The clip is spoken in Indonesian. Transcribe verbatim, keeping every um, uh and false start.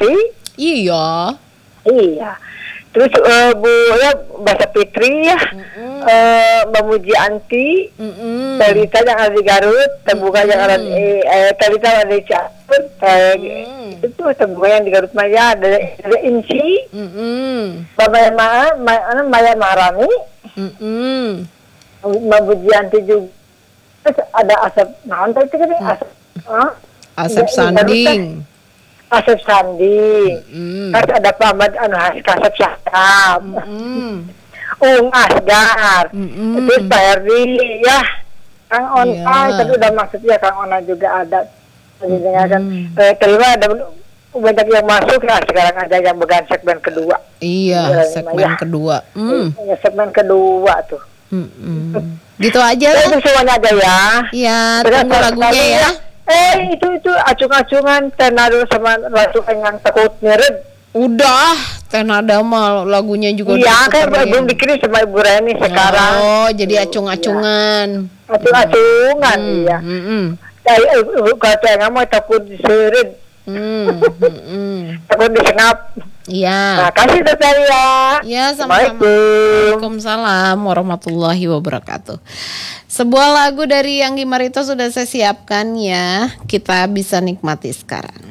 Widianti. Iya. Iya. Terus uh, Bu ya Bahasa Fitri ya. Uh, Mbak Mujianti. Talita yang ada di Garut, Terbuka yang ada di eh, Talita yang ada di Cianjur. Eh, itu Terbuka yang di Garut Maya, ada ada Inci. Mbak Maya Ma, Maya, Maya Maharani. Mbak Mujianti juga. Terus ada Asep, nah itu kan Asep. Huh? Asep Sanding. Asep Sanding. Mm. Terus ada Pak Ahmad anu Asep Syahab. Mm. Ung Asgar. Mm. Terus Pak Erdi ya. Kang Ona yeah. Itu udah maksudnya Kang Ona juga ada. Jadi kan eh kelima ada banyak yang masuk ya, sekarang ada yang pegang segmen kedua. Iya, segmen ya. kedua. Mm. Ya, segmen kedua tuh. Mm-mm. Gitu aja lah. Itu semuanya aja ya. Iya, tunggu lagunya ya. ya. Eh itu itu acung-acungan Tenado sama Ratu Engang Takut Nyered. Udah, Tenada mah lagunya juga. Iya kan belum dikirim sama Ibu Reni sekarang. Oh, jadi acung-acungan. Ya. Acung-acungan hmm. iya. Heeh. Dari Ibu kata Engang mau takut diseret. Hmm. Takut disengap. Iya. Nah, kasih teteh ya. Ya, sama-sama. Waalaikumsalam warahmatullahi wabarakatuh. Sebuah lagu dari Anggi Marito sudah saya siapkan ya. Kita bisa nikmati sekarang.